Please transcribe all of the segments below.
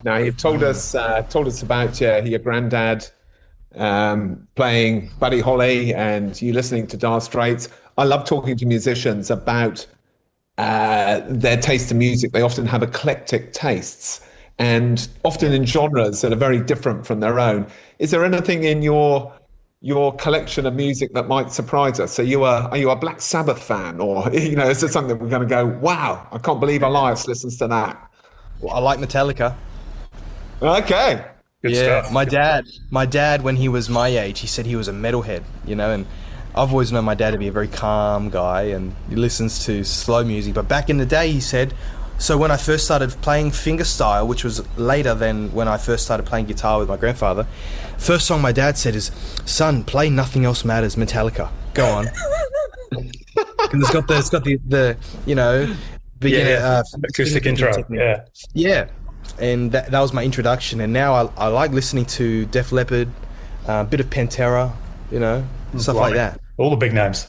Now you've told us about your granddad playing Buddy Holly and you listening to Dire Straits. I love talking to musicians about their taste in music. They often have eclectic tastes and often in genres that are very different from their own. Is there anything in your collection of music that might surprise us? Are you a Black Sabbath fan, or is there something we're going to go, wow, I can't believe Elias listens to that? Well, I like Metallica. Okay. Good stuff. My dad, when he was my age, he said he was a metalhead, and I've always known my dad to be a very calm guy, and he listens to slow music. But back in the day, he said, so when I first started playing fingerstyle, which was later than when I first started playing guitar with my grandfather, first song my dad said is, "Son, play Nothing Else Matters, Metallica. Go on." And it's got the beginner acoustic intro. Technique. Yeah. And that was my introduction. And now I like listening to Def Leppard, a bit of Pantera, stuff like that. All the big names.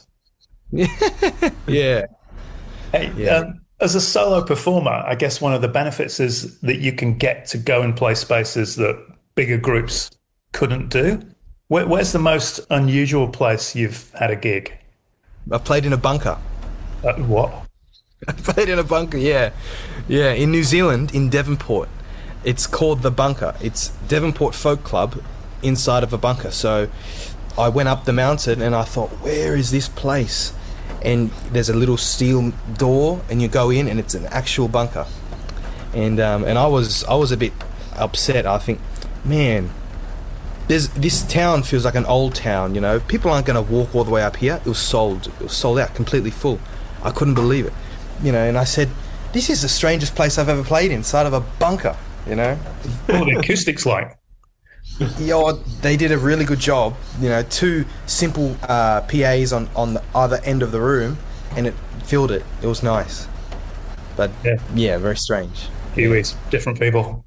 Yeah. Hey, as a solo performer, I guess one of the benefits is that you can get to go and play spaces that bigger groups couldn't do. Where's the most unusual place you've had a gig? I've played in a bunker. What? I played in a bunker, yeah. Yeah, in New Zealand, in Devonport. It's called The Bunker. It's Devonport Folk Club inside of a bunker. So I went up the mountain and I thought, where is this place? And there's a little steel door and you go in and it's an actual bunker. And I was a bit upset. I think, man, this town feels like an old town, People aren't going to walk all the way up here. It was sold out, completely full. I couldn't believe it. And I said, this is the strangest place I've ever played inside of a bunker, What are the acoustics like? They did a really good job. 2 simple PAs on the other end of the room, and it filled it. It was nice. But, very strange. Kiwis, different people.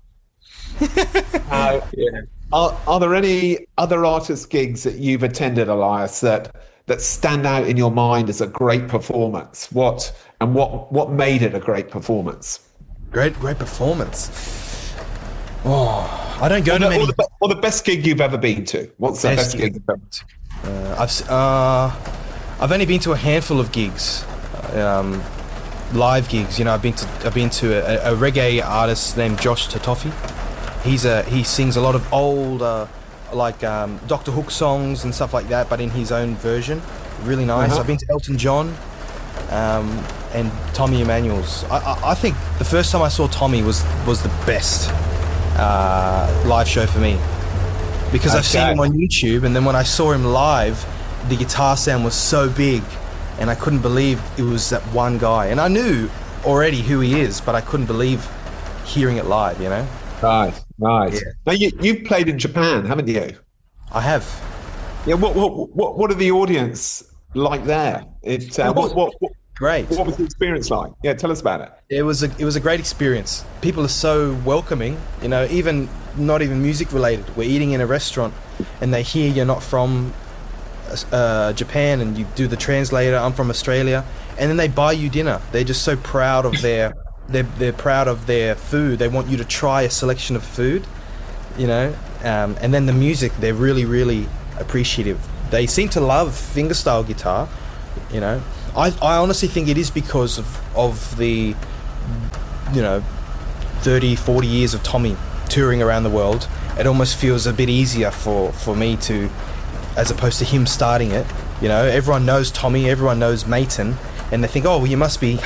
Are there any other artist gigs that you've attended, Elias, that stand out in your mind as a great performance? What made it a great performance? Great performance. Oh, I don't go to many. Or the best gig you've ever been to? What's the best gig you've ever been to? I've only been to a handful of gigs, live gigs. I've been to a reggae artist named Josh Tatofi. He sings a lot of old Dr. Hook songs and stuff like that, but in his own version. Really nice. I've been to Elton John and Tommy Emmanuel's. I think the first time I saw Tommy was the best live show for me, because I've seen him on YouTube, and then when I saw him live, the guitar sound was so big and I couldn't believe it was that one guy. And I knew already who he is, but I couldn't believe hearing it live, Right. Yeah. Now you've played in Japan, haven't you? I have. Yeah. What are the audience like there? Great. What was the experience like? Yeah, tell us about it. It was a great experience. People are so welcoming. Even not even music related. We're eating in a restaurant, and they hear you're not from Japan, and you do the translator. I'm from Australia, and then they buy you dinner. They're just so proud of their. They're proud of their food. They want you to try a selection of food, and then the music, they're really, really appreciative. They seem to love fingerstyle guitar, I honestly think it is because of the, 30, 40 years of Tommy touring around the world. It almost feels a bit easier for me to, as opposed to him starting it. Everyone knows Tommy, everyone knows Mayton, and they think, oh, well, you must be